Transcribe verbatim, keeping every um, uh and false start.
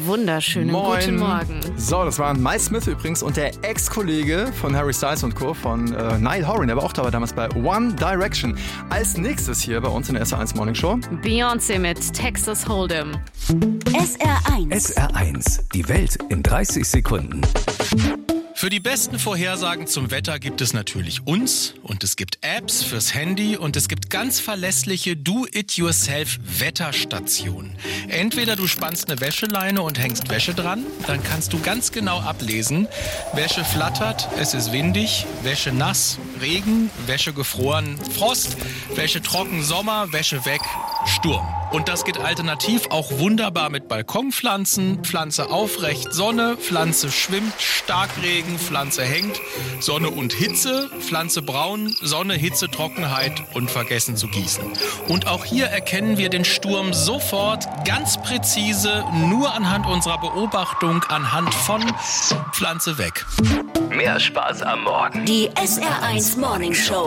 wunderschönen Moin. Guten Morgen. So, das waren Mike Smith übrigens und der Ex-Kollege von Harry Styles und Co. von äh, Niall Horan, der war auch dabei damals bei One Direction. Als nächstes hier bei uns in der S R eins Morning Show Beyoncé mit Texas Hold'em. S R eins. S R eins, die Welt in dreißig Sekunden. Für die besten Vorhersagen zum Wetter gibt es natürlich uns und es gibt Apps fürs Handy und es gibt ganz verlässliche Do-it-yourself-Wetterstationen. Entweder du spannst eine Wäscheleine und hängst Wäsche dran, dann kannst du ganz genau ablesen, Wäsche flattert, es ist windig, Wäsche nass, Regen, Wäsche gefroren, Frost, Wäsche trocken, Sommer, Wäsche weg, Sturm. Und das geht alternativ auch wunderbar mit Balkonpflanzen, Pflanze aufrecht, Sonne, Pflanze schwimmt, Starkregen, Pflanze hängt, Sonne und Hitze, Pflanze braun, Sonne, Hitze, Trockenheit und vergessen zu gießen. Und auch hier erkennen wir den Sturm sofort ganz präzise, nur anhand unserer Beobachtung, anhand von Pflanze weg. Mehr Spaß am Morgen. Die S R eins Morning Show.